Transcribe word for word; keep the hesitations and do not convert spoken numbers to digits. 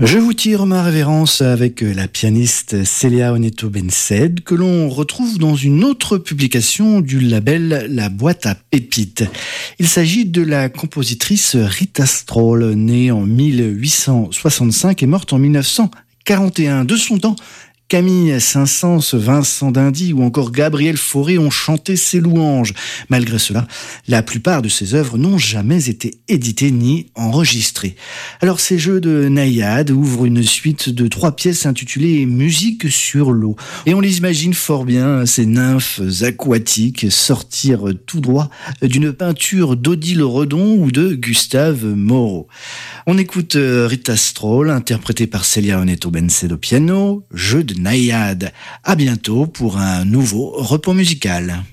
Je vous tire ma révérence avec la pianiste Célia Oneto-Bensaid, que l'on retrouve dans une autre publication du label La Boîte à Pépites. Il s'agit de la compositrice Rita Stroll, née en mille huit cent soixante-cinq et morte en mille neuf cent quarante et un. De son temps, Camille Saint-Saëns, Vincent d'Indy ou encore Gabriel Fauré ont chanté ses louanges. Malgré cela, la plupart de ses œuvres n'ont jamais été éditées ni enregistrées. Alors ces jeux de naïade ouvrent une suite de trois pièces intitulées Musique sur l'eau. Et on les imagine fort bien, ces nymphes aquatiques sortir tout droit d'une peinture d'Odile Redon ou de Gustave Moreau. On écoute Rita Stroll, interprétée par Célia Oneto-Bensaid au piano, jeu de naïade. À bientôt pour un nouveau repos musical.